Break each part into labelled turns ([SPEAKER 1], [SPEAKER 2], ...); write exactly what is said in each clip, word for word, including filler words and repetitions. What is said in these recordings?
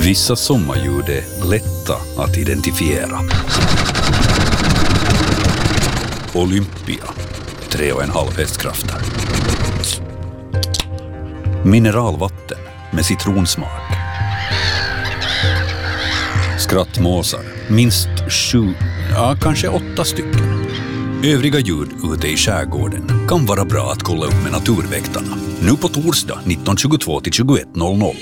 [SPEAKER 1] Vissa sommarljud är lätta att identifiera. Olympia, tre och en halv hästkrafter. Mineralvatten med citronsmak. Skrattmåsar, minst sju, ja kanske åtta stycken. Övriga ljud ute i skärgården kan vara bra att kolla upp med Naturväktarna. Nu på torsdag nitton tjugotvå till tjugoett noll noll.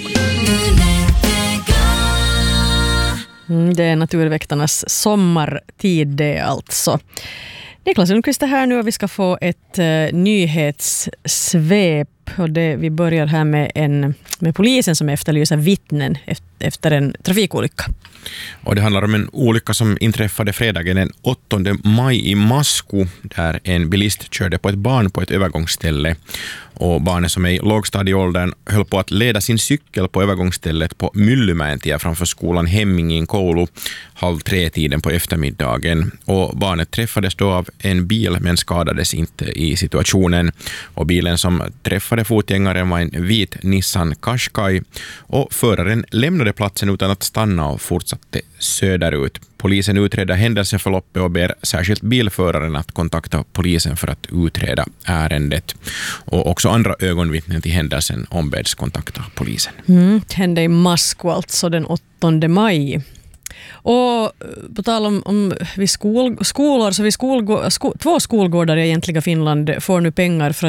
[SPEAKER 2] Mm, det är Naturväktarnas sommartid det alltså. Niklas Lundqvist är här nu och vi ska få ett uh, nyhetssvep. Och det, vi börjar här med, en, med polisen som efterlyser vittnen efter en trafikolycka.
[SPEAKER 3] Och det handlar om en olycka som inträffade fredagen den åttonde maj i Masku, där en bilist körde på ett barn på ett övergångsställe. Och barnet som är i lågstadieåldern höll på att leda sin cykel på övergångsstället på Myllymäentie framför skolan Hemmingin koulu halv tre tiden på eftermiddagen. Och barnet träffades då av en bil men skadades inte i situationen. Och bilen som träffade fotgängaren var en vit Nissan Qashqai och föraren lämnade platsen utan att stanna och fortsatte söderut. Polisen utreder händelseförloppet och ber särskilt bilföraren att kontakta polisen för att utreda ärendet. Och också andra ögonvittnen till händelsen ombeds kontakta polisen.
[SPEAKER 2] Mm, det hände i Masku alltså den åttonde maj. Och på tal om, om vid skol, skolor så vid skolgå, sko, två skolgårdar i egentliga Finland får nu pengar för